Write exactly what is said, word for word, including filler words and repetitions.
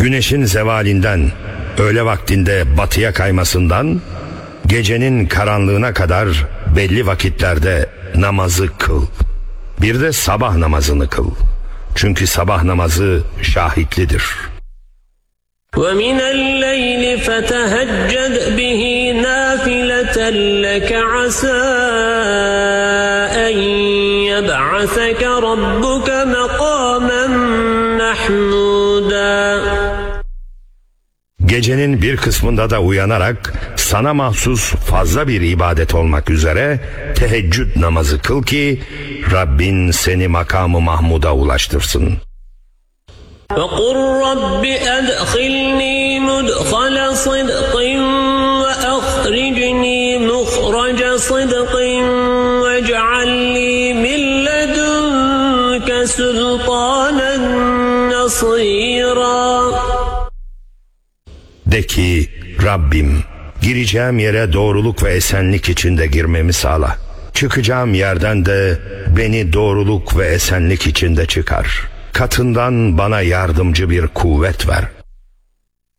Güneşin zevalinden, öğle vaktinde batıya kaymasından, gecenin karanlığına kadar belli vakitlerde namazı kıl. Bir de sabah namazını kıl. Çünkü sabah namazı şahitlidir. وَمِنَ اللَّيْلِ فَتَهَجَّدْ بِهِ نَافِلَةً لَكَ عَسَىٰ أَن يَبْعَثَكَ رَبُّكَ مَقَامًا مَحْمُودًا. Gecenin bir kısmında da uyanarak sana mahsus fazla bir ibadet olmak üzere teheccüd namazı kıl ki Rabbin seni makamı Mahmud'a ulaştırsın. وَقُلْ رَبِّ أَدْخِلْنِي مُدْخَلَ صِدْقٍ وَأَخْرِجْنِي مُخْرَجَ صِدْقٍ وَاجْعَلْ لِي مِنْ لَدُنْكَ سُلْطَانًا نَصِيرًا. De ki Rabbim, gireceğim yere doğruluk ve esenlik içinde girmemi sağla. Çıkacağım yerden de beni doğruluk ve esenlik içinde çıkar. Katından bana yardımcı bir kuvvet ver.